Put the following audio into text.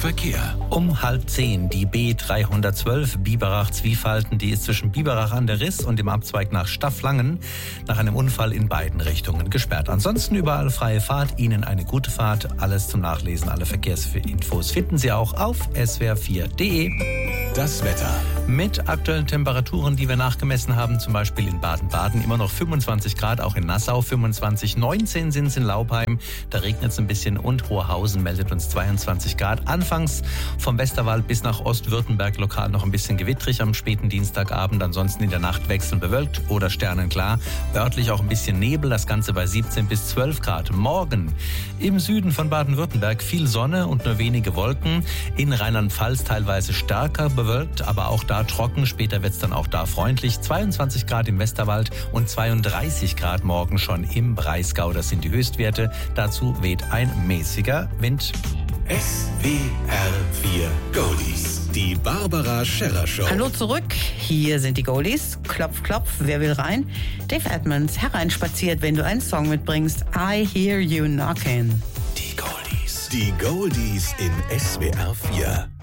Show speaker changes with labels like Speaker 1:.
Speaker 1: Verkehr.
Speaker 2: Um 9:30 die B312 Biberach-Zwiefalten, die ist zwischen Biberach an der Riss und dem Abzweig nach Stafflangen nach einem Unfall in beiden Richtungen gesperrt. Ansonsten überall freie Fahrt, Ihnen eine gute Fahrt. Alles zum Nachlesen, alle Verkehrsinfos finden Sie auch auf swr4.de.
Speaker 1: Das Wetter.
Speaker 2: Mit aktuellen Temperaturen, die wir nachgemessen haben, zum Beispiel in Baden-Baden, immer noch 25 Grad, auch in Nassau 25, 19 sind es in Laupheim, da regnet es ein bisschen und Hoherhausen meldet uns 22 Grad. Anfangs vom Westerwald bis nach Ostwürttemberg lokal noch ein bisschen gewittrig am späten Dienstagabend, ansonsten in der Nacht wechselnd bewölkt oder sternenklar, örtlich auch ein bisschen Nebel, das Ganze bei 17 bis 12 Grad. Morgen im Süden von Baden-Württemberg viel Sonne und nur wenige Wolken, in Rheinland-Pfalz teilweise stärker bewölkt, aber auch da trocken, später wird es dann auch da freundlich. 22 Grad im Westerwald und 32 Grad morgen schon im Breisgau, das sind die Höchstwerte. Dazu weht ein mäßiger Wind.
Speaker 1: SWR4 Goldies, die Barbara Scherrer Show.
Speaker 3: Hallo zurück, hier sind die Goldies. Klopf, klopf, wer will rein? Dave Edmonds hereinspaziert, wenn du einen Song mitbringst. I Hear You Knockin'.
Speaker 1: Die Goldies in SWR4.